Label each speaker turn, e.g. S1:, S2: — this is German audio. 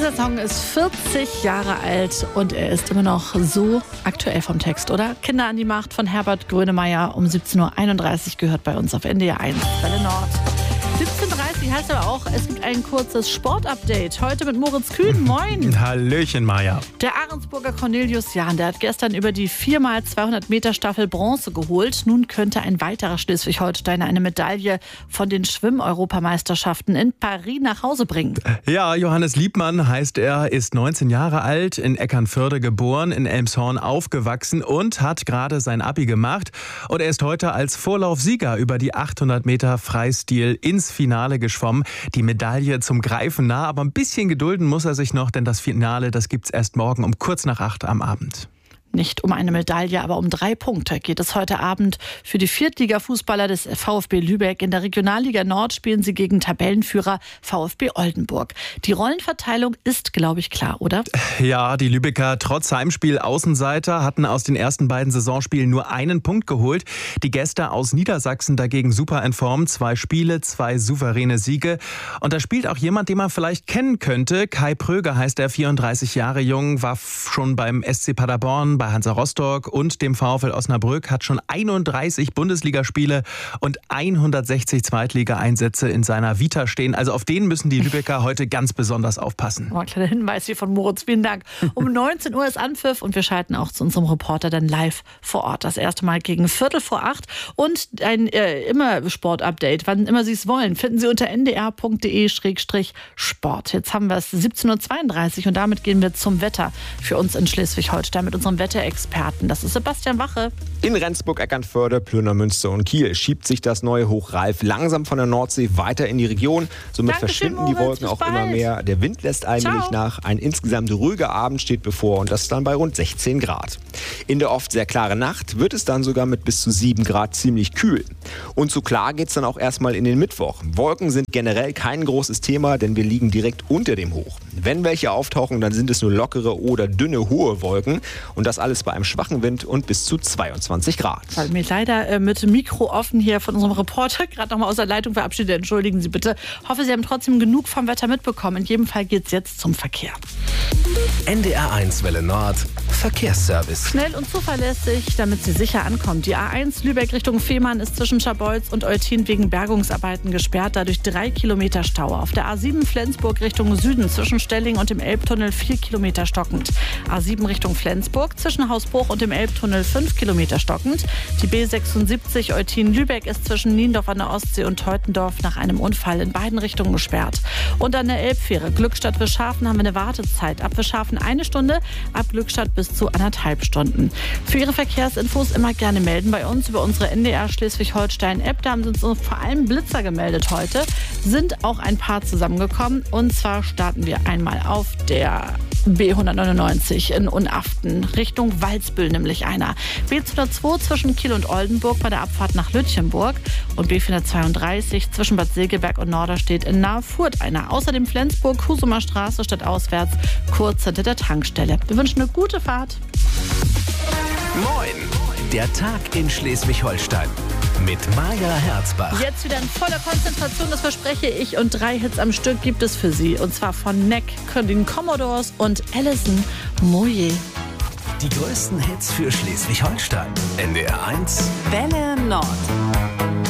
S1: Dieser Song ist 40 Jahre alt und er ist immer noch so aktuell vom Text, oder? Kinder an die Macht von Herbert Grönemeyer um 17.31 Uhr gehört bei uns auf NDR 1, Welle Nord. 17.30 Uhr heißt aber auch, es gibt ein kurzes Sportupdate. Heute mit Moritz Kühn. Moin.
S2: Hallöchen, Maja.
S1: Der Ahrensburger Cornelius Jahn, der hat gestern über die 4x200 Meter Staffel Bronze geholt. Nun könnte ein weiterer Schleswig-Holsteiner eine Medaille von den Schwimm-Europameisterschaften in Paris nach Hause bringen.
S2: Ja, Johannes Liebmann heißt er, ist 19 Jahre alt, in Eckernförde geboren, in Elmshorn aufgewachsen und hat gerade sein Abi gemacht. Und er ist heute als Vorlaufsieger über die 800 Meter Freistil ins Finale geschwommen. Die Medaille zum Greifen nah, aber ein bisschen gedulden muss er sich noch, denn das Finale, das gibt's erst morgen um kurz nach 8 am Abend.
S1: Nicht um eine Medaille, aber um 3 Punkte geht es heute Abend für die Viertliga-Fußballer des VfB Lübeck. In der Regionalliga Nord spielen sie gegen Tabellenführer VfB Oldenburg. Die Rollenverteilung ist, glaube ich, klar, oder?
S2: Ja, die Lübecker trotz Heimspiel Außenseiter hatten aus den ersten beiden Saisonspielen nur einen Punkt geholt. Die Gäste aus Niedersachsen dagegen super in Form. 2 Spiele, 2 souveräne Siege. Und da spielt auch jemand, den man vielleicht kennen könnte. Kai Pröger heißt der 34 Jahre jung, war schon beim SC Paderborn, bei Hansa Rostock und dem VfL Osnabrück, hat schon 31 Bundesligaspiele und 160 Zweitliga-Einsätze in seiner Vita stehen. Also auf den müssen die Lübecker heute ganz besonders aufpassen.
S1: Oh, ein kleiner Hinweis hier von Moritz, vielen Dank. Um 19 Uhr ist Anpfiff und wir schalten auch zu unserem Reporter dann live vor Ort. Das erste Mal gegen 7:45 und ein immer Sport-Update, wann immer Sie es wollen, finden Sie unter ndr.de/sport. Jetzt haben wir es 17.32 Uhr und damit gehen wir zum Wetter für uns in Schleswig-Holstein mit unserem Wetterexperten. Das ist Sebastian Wache.
S3: In Rendsburg, Eckernförde, Plönermünster und Kiel schiebt sich das neue Hoch Ralf langsam von der Nordsee weiter in die Region. Somit verschwinden die Wolken auch immer mehr. Der Wind lässt allmählich nach. Ein insgesamt ruhiger Abend steht bevor und das dann bei rund 16 Grad. In der oft sehr klaren Nacht wird es dann sogar mit bis zu 7 Grad ziemlich kühl. Und so klar geht es dann auch erstmal in den Mittwoch. Wolken sind generell kein großes Thema, denn wir liegen direkt unter dem Hoch. Wenn welche auftauchen, dann sind es nur lockere oder dünne hohe Wolken. Und das alles bei einem schwachen Wind und bis zu 22 Grad.
S1: Weil mir leider mit Mikro offen hier von unserem Reporter gerade nochmal aus der Leitung verabschiedet. Entschuldigen Sie bitte. Hoffe, Sie haben trotzdem genug vom Wetter mitbekommen. In jedem Fall geht es jetzt zum Verkehr.
S4: NDR 1 Welle Nord Verkehrsservice.
S1: Schnell und zuverlässig, damit Sie sicher ankommen. Die A1 Lübeck Richtung Fehmarn ist zwischen Scharbeutz und Eutin wegen Bergungsarbeiten gesperrt. Dadurch 3 Kilometer Stau. Auf der A7 Flensburg Richtung Süden zwischen Stelling und dem Elbtunnel 4 Kilometer stockend. A7 Richtung Flensburg zwischen Hausbruch und dem Elbtunnel 5 Kilometer stockend. Die B76 Eutin-Lübeck ist zwischen Niendorf an der Ostsee und Teutendorf nach einem Unfall in beiden Richtungen gesperrt. Und an der Elbfähre Glückstadt-Wischhafen haben wir eine Wartezeit. Ab Wischhafen 1 Stunde, ab Glückstadt bis zu 1,5 Stunden. Für Ihre Verkehrsinfos immer gerne melden bei uns über unsere NDR Schleswig-Holstein-App. Da haben uns vor allem Blitzer gemeldet heute. Sind auch ein paar zusammengekommen. Und zwar starten wir einmal auf der B199 in Unaften, Richtung Walsbüll nämlich einer. B202 zwischen Kiel und Oldenburg bei der Abfahrt nach Lütchenburg und B432 zwischen Bad Segeberg und Norderstedt in Nahe-Furth einer. Außerdem Flensburg, Husumer Straße stadtauswärts, kurz hinter der Tankstelle. Wir wünschen eine gute Fahrt.
S4: Moin, der Tag in Schleswig-Holstein. Mit Maja Herzbach.
S1: Jetzt wieder in voller Konzentration, das verspreche ich. Und 3 Hits am Stück gibt es für Sie. Und zwar von Neck, den Commodores und Alison Moje.
S4: Die größten Hits für Schleswig-Holstein. NDR 1
S1: Welle Nord.